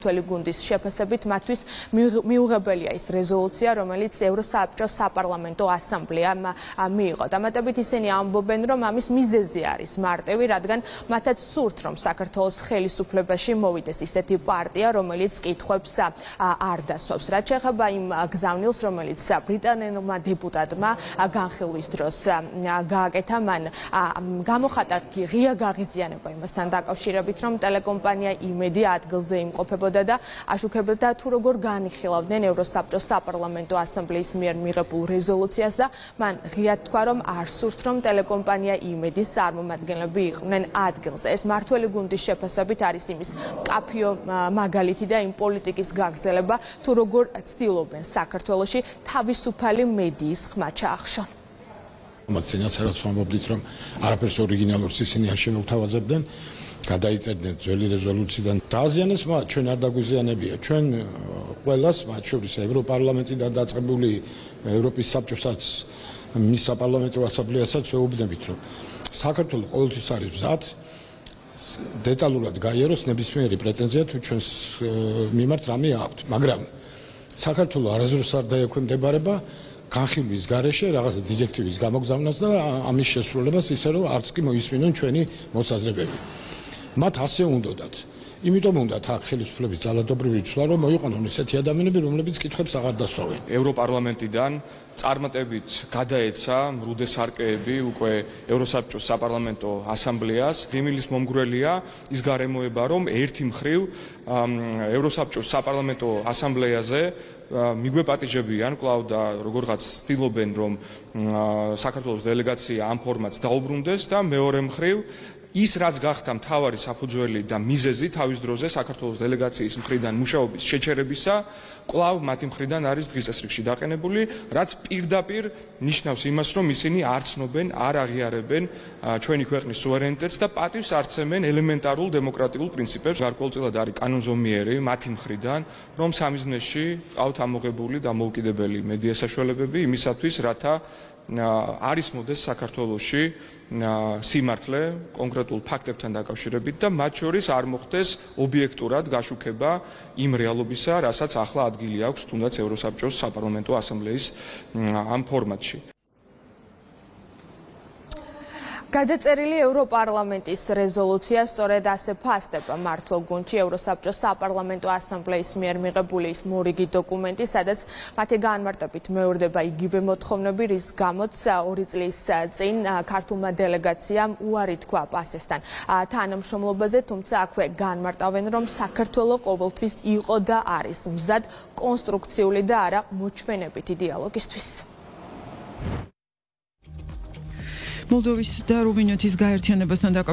თველი გუნდის შეფასებით მათთვის მიუღებელია ის რეზოლუცია, რომელიც ევროსაბჭოს საპარლამენტო ასამბლეამ მიიღო. დამატებით ისინი ამბობენ, რომ ამის მიზეზი არის მარტივი, რადგან მათაც სურთ, რომ საქართველოს ხელისუფლებაში მოვიდეს ისეთი პარტია, რომელიც კითხვებს არ დასვავს. რაც შეეხება იმ გზავნილს, რომელიც ბრიტანელმა დეპუტატმა განხილვის დროს გააკეთა, მან გამოხატა ღია გაღიზიანება იმასთან დაკავშირებით, რომ ტელეკომპანია იმედი ადგილზე იმყოფებოდა და აშუქებდა თუ როგორ განიხილავდნენ ევროსაბჭოს საპარლამენტო ასამბლეის მიერ მიღებულ რეზოლუციას და მან ღიად თქვა, რომ არ სურთ, რომ ტელეკომპანია იმედის წარმომადგენლები იყვნენ ადგილზე. ეს მართველი გუნდის შეფასებით არის იმის მკაფიო მაგალითი და იმ პოლიტიკის გაგრძელება, თუ როგორ ცდილობენ საქართველოში თავისუფალი მედიის ხმა ჩაახშონ. მოცინასაც ვამბობდით, რომ არაფერს ორიგინალურს ისინი არ შემოთავაზებდნენ. გადაიწერდნენ ძველი რეზოლუციიდან. დააზიანეს მათ, ჩვენ არ დაგვიზიანებია. ჩვენ ყველას, მათ შორის ევროპარლამენტიდან დაწყებული ევროპის საბჭოსაც, მის საპარლამენტო ასამბლეასაც ვეუბნებით, რომ საქართველოს ყოველთვის არის მზად დეტალურად გაიაროს ნებისმიერი პრეტენზია თუ ჩვენს მიმართ რამე აქვთ, მაგრამ საქართველოს არასდროს არ დაექვემდებარება განხილვის გარეშე რაღაცა დირექტივის გამოგზავნას და ამის შესრულებას ისე რომ არც კი მოისმინონ ჩვენი მოსაზრებები. მათ ასე უნდათ. იმიტომ უნდათ აქ ხელისუფლების ძალადობრივი ცვლა, რომ მოიყვანონ ისეთი ადამიანები, რომლებიც კითხვებს აღარ დასვავენ. ევროპარლამენტიდან წარმატებით გადაეცა მრუდე სარკეები უკვე ევროსაბჭოს საპარლამენტო ასამბლეას. რიმილის მომგვრელია ის გარემოება, რომ ერთი მხრივ ევროსაბჭოს საპარლამენტო ასამბლეაზე მიგვეპატიჟებიან კვლავ და როგორღაც ცდილობენ, რომ საქართველოს დელეგაცია ამ ფორმატს დაუბრუნდეს და მეორე მხრივ ის რაც გახდა მთავარი საფუძველი და მიზეზი თავის დროზე საქართველოს დელეგაციის მხრიდან მუშაობის შეჩერებისა, კვლავ მათი მხრიდან არის დღის წესრიგში დაყენებული, რაც პირდაპირ ნიშნავს იმას, რომ ისინი არ ცნობენ, არ აღიარებენ ჩვენი ქვეყნის სუვერენიტეტს და პატივს არცემენ ელემენტარულ დემოკრატიულ პრინციპებს. გარკვეულწილად არის კანონზომიერი მათი მხრიდან, რომ სამიზნეში ყავთ ამოღებული და მოუკიდებელი მედია საშუალებები იმისათვის, რათა არის მოდეს საქართველოში სიმართლე კონკრეტულ ფაქტებთან დაკავშირებით და მათ შორის არ მოხდეს ობიექტურად გაშუქება იმ რეალობისა, რასაც ახლა ადგილი აქვს თუნდაც ევროსაბჭოს საპარლამენტო ასამბლეის ამ ფორმატში. გადაწერილი ევროპარლამენტის რეზოლუცია სწორედ ასე ფასდება მართლ გუნდში ევროსაბჭოს საპარლამენტო ასამბლეის მიერ მიღებული ის მორიგი დოკუმენტი, სადაც მათი განმარტებით მეორდება იგივე მოთხოვნები, რის გამოც 2 წლის წინ ქართულმა დელეგაციამ უარი თქვა პასესთან თანამშრომლობაზე, თუმცა აქვე განმარტავენ, რომ საქართველო ყოველთვის იყო და არის მზად კონსტრუქციული და არა მოჩვენებითი დიალოგისთვის. მოლდოვის და რუმინეთის გაერთიანებასთან